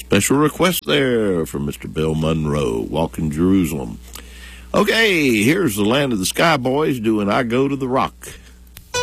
Special request there from Mr. Bill Monroe, Walking Jerusalem. Okay, here's the Land of the Sky Boys doing I Go to the Rock.